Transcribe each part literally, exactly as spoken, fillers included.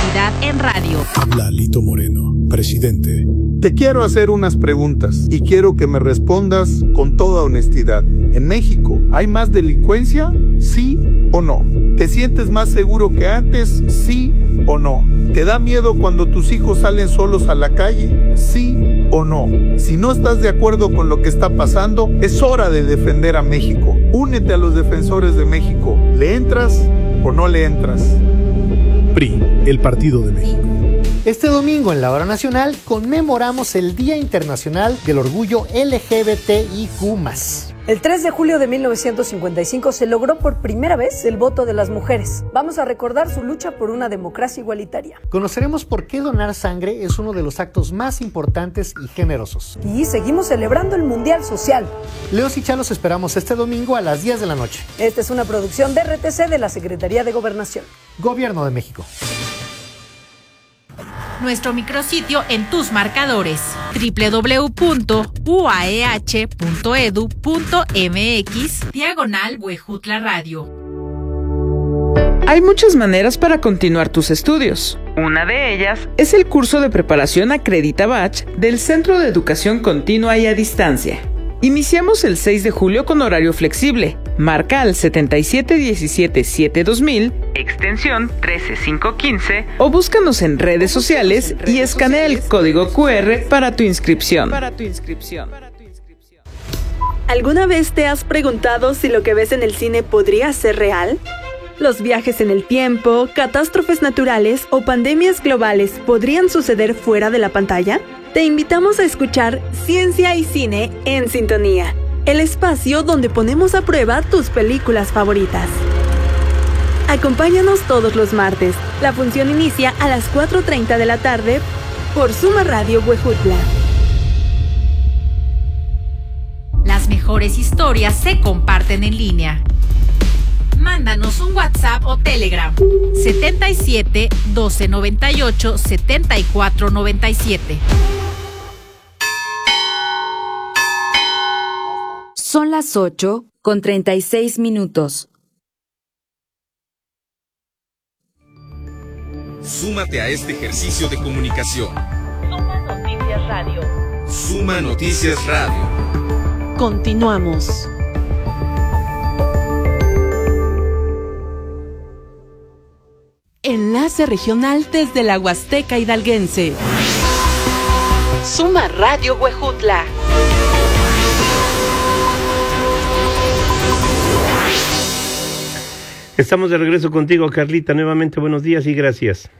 honestidad en radio. Habla Lito Moreno, presidente. Te quiero hacer unas preguntas y quiero que me respondas con toda honestidad. ¿En México hay más delincuencia? ¿Sí o no? ¿Te sientes más seguro que antes? ¿Sí o no? ¿Te da miedo cuando tus hijos salen solos a la calle? ¿Sí o no? Si no estás de acuerdo con lo que está pasando, es hora de defender a México. Únete a los defensores de México. ¿Le entras o no le entras? P R I, el Partido de México. Este domingo en la Hora Nacional conmemoramos el Día Internacional del Orgullo L G B T I Q más. El tres de julio de mil novecientos cincuenta y cinco se logró por primera vez el voto de las mujeres. Vamos a recordar su lucha por una democracia igualitaria. Conoceremos por qué donar sangre es uno de los actos más importantes y generosos. Y seguimos celebrando el Mundial Social. Leos y Chalos esperamos este domingo a las diez de la noche. Esta es una producción de R T C de la Secretaría de Gobernación. Gobierno de México. Nuestro micrositio en tus marcadores, doble u doble u doble u punto u a e hache punto e d u punto m x diagonal Huejutla Radio. Hay muchas maneras para continuar tus estudios. Una de ellas es el curso de preparación Acredita Bach del Centro de Educación Continua y a Distancia. Iniciamos el seis de julio con horario flexible. Marca al setenta y siete diecisiete siete dos mil, extensión trece cinco quince, o búscanos en redes sociales y escanea el código cu erre para tu inscripción. Para tu inscripción. ¿Alguna vez te has preguntado si lo que ves en el cine podría ser real? ¿Los viajes en el tiempo, catástrofes naturales o pandemias globales podrían suceder fuera de la pantalla? Te invitamos a escuchar Ciencia y Cine en Sintonía, el espacio donde ponemos a prueba tus películas favoritas. Acompáñanos todos los martes. La función inicia a las cuatro treinta de la tarde por Suma Radio Huejutla. Las mejores historias se comparten en línea. Mándanos un WhatsApp o Telegram setenta y siete doce noventa y ocho setenta y cuatro noventa y siete. Son las ocho con treinta y seis minutos. Súmate a este ejercicio de comunicación. Suma Noticias Radio. Suma Noticias Radio. Continuamos. Enlace regional desde la Huasteca Hidalguense. Suma Radio Huejutla. Estamos de regreso contigo, Carlita. Nuevamente, buenos días y gracias.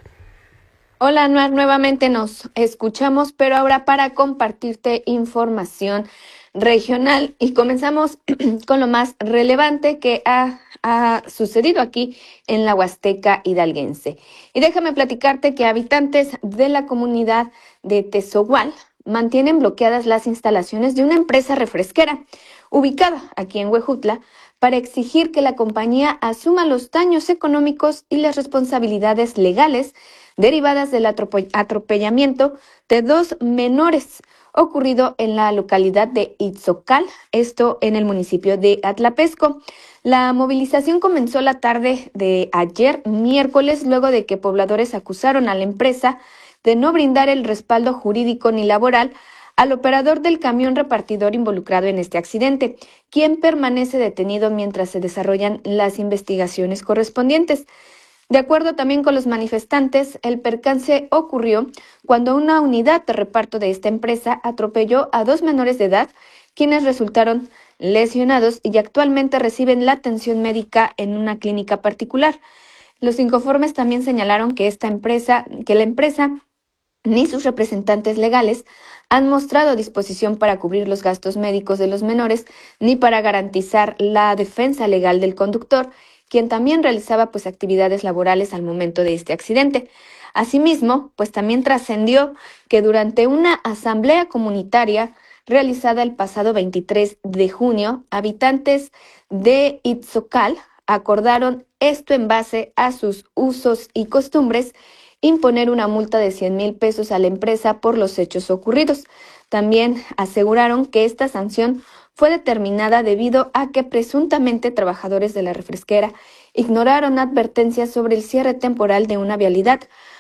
Hola, Anuar, nuevamente nos escuchamos, pero ahora para compartirte información regional y comenzamos con lo más relevante que ha, ha sucedido aquí en la Huasteca Hidalguense. Y déjame platicarte que habitantes de la comunidad de Tezohual mantienen bloqueadas las instalaciones de una empresa refresquera ubicada aquí en Huejutla para exigir que la compañía asuma los daños económicos y las responsabilidades legales derivadas del atropellamiento de dos menores ocurrido en la localidad de Itzocal, esto en el municipio de Atlapesco. La movilización comenzó la tarde de ayer, miércoles, luego de que pobladores acusaron a la empresa de no brindar el respaldo jurídico ni laboral al operador del camión repartidor involucrado en este accidente, quien permanece detenido mientras se desarrollan las investigaciones correspondientes. De acuerdo también con los manifestantes, el percance ocurrió cuando una unidad de reparto de esta empresa atropelló a dos menores de edad, quienes resultaron lesionados y actualmente reciben la atención médica en una clínica particular. Los inconformes también señalaron que esta empresa, que la empresa ni sus representantes legales han mostrado disposición para cubrir los gastos médicos de los menores ni para garantizar la defensa legal del conductor, quien también realizaba pues actividades laborales al momento de este accidente. Asimismo, pues también trascendió que durante una asamblea comunitaria realizada el pasado veintitrés de junio, habitantes de Itzocal acordaron, esto en base a sus usos y costumbres, imponer una multa de cien mil pesos a la empresa por los hechos ocurridos. También aseguraron que esta sanción fue determinada debido a que presuntamente trabajadores de la refresquera ignoraron advertencias sobre el cierre temporal de una vialidad,